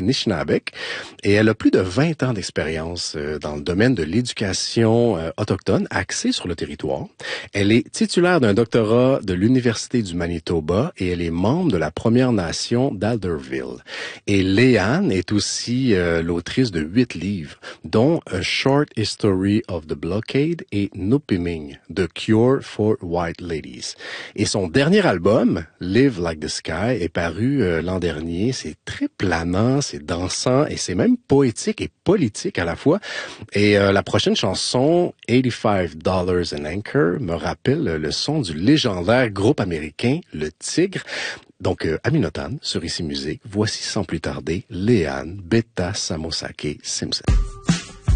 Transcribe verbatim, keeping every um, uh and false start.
Nishnabek et elle a plus de vingt ans d'expérience euh, dans le domaine de l'éducation euh, autochtone axée sur le territoire. Elle est titulaire d'un doctorat de l'Université du Manitoba et elle est membre de la Première Nation d'Alderville. Et Léane est aussi euh, l'autrice de huit livres, dont A Short History of the Blockade et Nupiming, The Cure for White Ladies. Et son dernier album, Live Like the Sky, est paru euh, l'an dernier. C'est très planant, c'est dansant et c'est même poétique et politique à la fois. Et euh, la prochaine chanson, eighty-five dollars an Anchor, me rappelle le son du légendaire groupe américain, le Tigre. Donc, euh, Aminotan, sur Ici Musique, voici sans plus tarder Léane Beta Samosake Simpson.